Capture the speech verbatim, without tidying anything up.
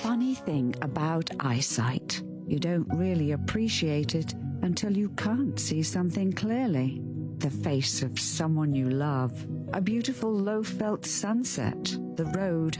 funny thing about eyesight. You don't really appreciate it until you can't see something clearly. The face of someone you love, a beautiful low-felt sunset, the road